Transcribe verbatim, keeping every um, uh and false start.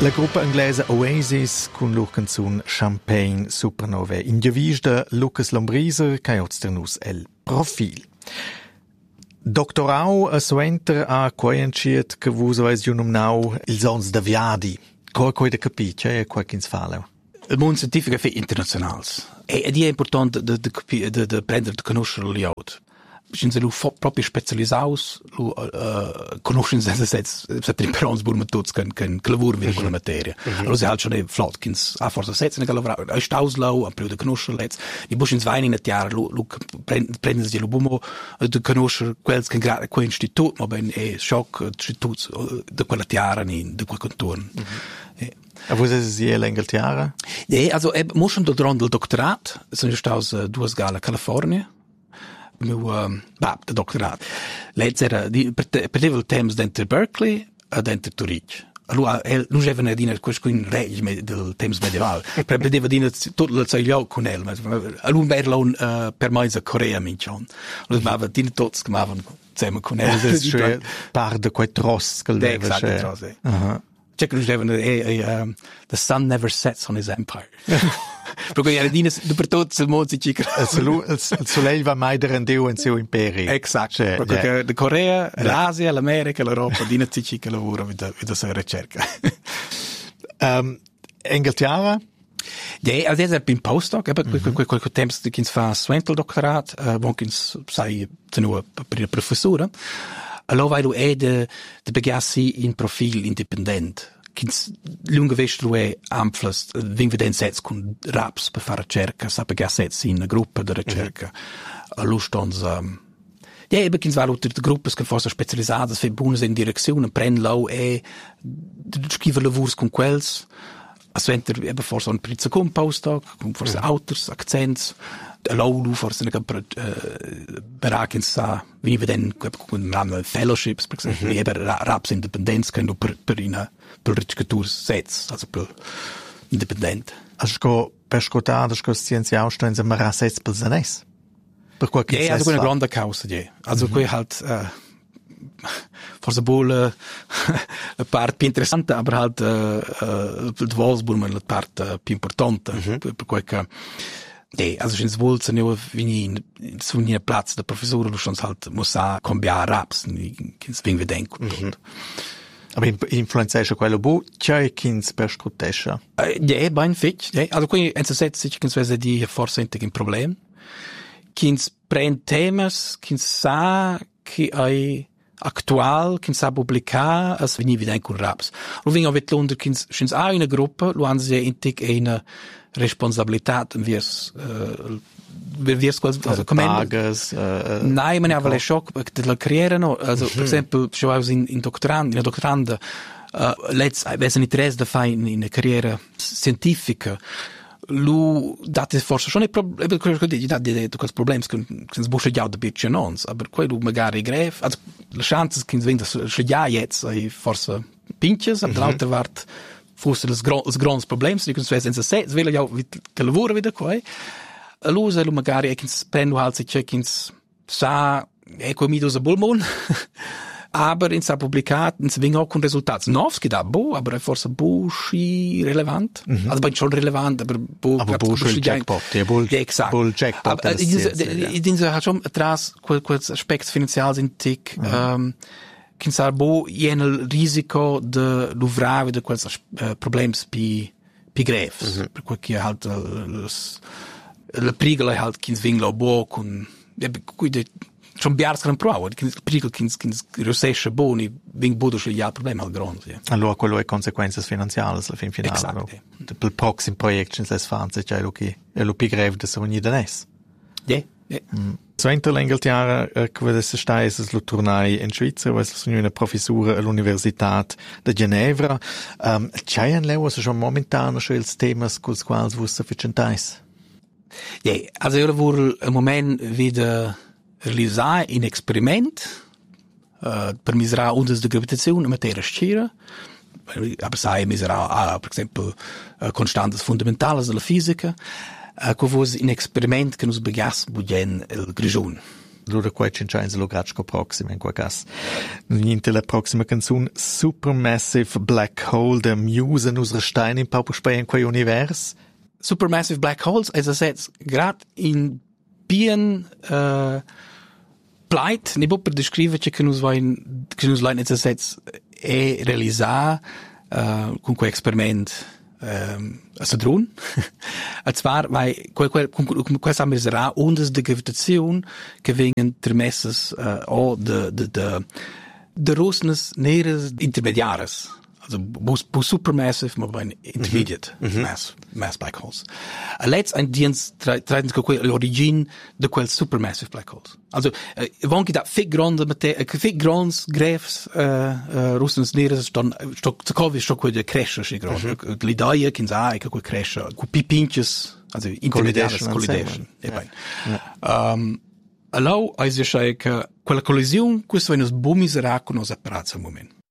La gruppa inglese Oasis con la canzone Champagne Supernova. In giavis de Lucas Lombriser che ozzternus el profil. Doctorau a suenter a coenciet che vus avais giunum nau il sons de viadi. Coi coi de capi, c'è quai ch'ins faleu. Il mondo scientifico è internazionals. E è importante de, de, de, de, de prendere, de conoscere gli auti. Sind lu proprio specialisaus, lu uh, conoscen senza sets, se per perons burma tots kan kan clavur mit con la materia. Allora se halt schon e flotkins a forza sets ne calavra, a stauslau, a più de conoscer lets. I buschen zwein in et jahr lu lu prenden sie lu bumo de conoscer quels kan grad quel institut, ma ben e schock institut de quella tiara in de quel contorn. A wo ist sie l'Inghilterra? Ja, also e moschen do drondel Doktorat, sind staus uh, duas gala California. Meu um, bah, de doctorato. Lei era di perdeva il temps dentro Berkeley e dentro Zurich. Allora non c'era dina questo in regime del temps medievale. Perdeva dina tutto il sei con el, ma allora era uh, per mai a Corea minchon. Allora aveva dina tots che avevano insieme con el. Das ist schon par de quei tross che leva. Esatto, tross. Aha. Check non c'era eh the sun never sets on his empire. Perché era dines per tutto il mondo si cica. Il soleil va mai da rendeu in suo imperio. Esatto. Perché la Corea, l'Asia, l'America, l'Europa, dines si cica lavoro with the sua ricerca. Um, Inghilterra? Ja, also er bin postdoc, aber quel quel temps di kins fa swentel doctorat, wo kins sai tenu per la professura. Allora vai è de de begassi in profil independent. Kins lunga vestru è amplas, vin veden sets con raps per fare ricerca, sa begassets in una gruppa de ricerca. Mm-hmm. Lustons um, ja, eben kins va de gruppas che fosse specializzate für buonas in direzione, pren lau e scriver lavurs con quels. Asventer eben forse un prizza con postdoc, con forse mm-hmm. autors, accents. Laulu forse ne uh, berakens sa vi veden con ram fellowships per esempio mm-hmm. eben raps independents können per per ina per ricercatur sets also per independent asco per scotare asco scienze ausstellen ma rasets per zanes per qualche ja also eine grande causa ja also mm-hmm. halt uh, forse bol uh, la part più interessante aber halt uh, uh, il Wolfsburg la part uh, più importante mm-hmm. per, per qualche ja, also ins wohl zu nehmen, wie in so einer Platz der Professor du schon halt muss auch cambiare raps, ins wegen wir denken. Mhm. Aber influenzesce quello bu, c'è kins per scrutescia. Ja, ben fit. Ja, also qui in se setzt sich kins wese die forse ein Problem. Kins prend temas, kins sa che ai aktual, kins sa publicar, as veni vi denken raps. Lo vinga vet lunder kins schins a una gruppa, lo han sie intig eine responsabilitat viers uh, viers quals also Tages uh, nein man aber schock de la carriera no also per esempio se was in in doctorand in doctoranda uh, let's wesen interesse da fai in una carriera scientifica lu date forse schon problem quello di da di quels problems che che sbusche già da bitch nons aber quello magari gref also le chances che wenn das ja jetzt forse pinches am lauter wart forse das das grandes problems die können senza se will ja che lavoro wieder qua allora lo magari e che prendo halt sich checkins sa e come dos bulmon aber in sa publicat in swing auch con resultats novs che da bo aber forse bo schi relevant mm-hmm. also bei schon relevant aber bo aber bo schi jackpot der bull exakt bull jackpot aber ich denke hat schon atras quel quel aspekt finanzial sind tick ähm che sarbo il risiko de luvrare de quels uh, problems pi pi greves mm-hmm. per cui che halt la prigla halt kins vinglo bo con cui de schon biarscan pro che prigla kins kins rosesce boni ving bodo che ja problem al grande allora quello è conseguenze finanziali alla fin finale exact del proxim projections es fanze cioè lo che lo pi greve de ogni danes ja ja so in l'Inghilterra quando si sta es lo tornai in Svizzera was sono una professura all'Università di Ginevra um, c'è un leo schon momentan schon il temas col quals vos sufficientais ja also io lavoro al moment wieder realizzare un experiment uh, per misurare ondas di gravitazione in materia sciera aber sai misurare uh, per esempio uh, constantes fundamentales della fisica Uh, co vos in experiment che nos begas budgen el grigion. lura quai cinciains lo gratschko proxima in qua gas. Niente la proxima canzun Supermassive Black Hole der Muse nus restein in Paupo Spei in quai univers. Supermassive Black Holes, as I said, grad in bien uh, pleit, ne per descrivere che nus vain che nus lein as I said e realisar uh, con quel experiment um, a Sadrun. Und zwar, weil quel quel quel samer sarà ondas de gravitazione che vengono tremesses uh, o de de de de rosnes neres intermediares. Also, bu, bu supermassive, ma bei intermediate mm-hmm. mass, mass black holes. A let's ein diens treidens quel l'origine de quel supermassive black holes. Also, äh, wann geht da fit grande mate, äh, fit grands grefs, äh, äh, russens neres stand, stock, zakovi stock quel de cresce, si grande. Mm-hmm. L'idea, kin sa, che quel cresce, cu pipinches, also intermediares collidation. Ja. Ja. Um, allow, also, che quella collisione, questo è nos bumisera con nos apparazzi al momento.